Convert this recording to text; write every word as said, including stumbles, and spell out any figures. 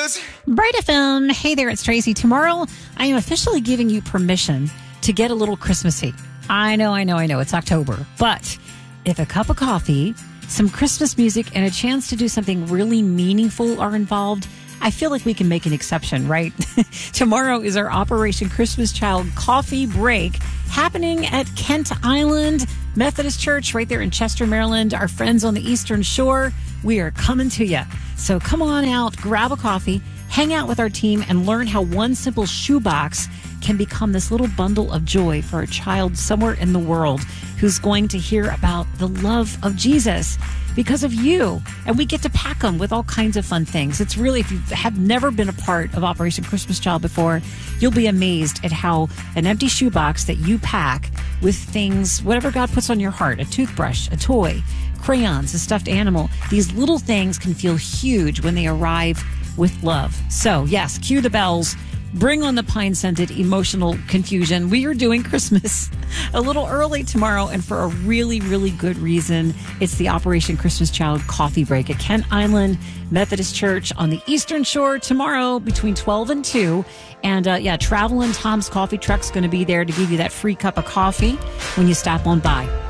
Christmas. Bright F M. Hey there, it's Tracy. Tomorrow, I am officially giving you permission to get a little Christmassy. I know, I know, I know. It's October. But if a cup of coffee, some Christmas music, and a chance to do something really meaningful are involved, I feel like we can make an exception, right? Tomorrow is our Operation Christmas Child coffee break happening at Kent Island Methodist Church right there in Chester, Maryland. Our friends on the Eastern Shore, we are coming to you. So come on out, grab a coffee, hang out with our team, and learn how one simple shoebox can become this little bundle of joy for a child somewhere in the world who's going to hear about the love of Jesus because of you. And we get to pack them with all kinds of fun things. It's really, if you have never been a part of Operation Christmas Child before, you'll be amazed at how an empty shoebox that you pack with things, whatever God puts on your heart, a toothbrush, a toy, crayons, a stuffed animal, these little things can feel huge when they arrive with love. So yes, cue the bells. Bring on the pine-scented emotional confusion. We are doing Christmas a little early tomorrow, and for a really, really good reason. It's the Operation Christmas Child coffee break at Kent Island Methodist Church on the Eastern Shore tomorrow between twelve and two. And uh, yeah, Travelin' Tom's Coffee Truck's going to be there to give you that free cup of coffee when you stop on by.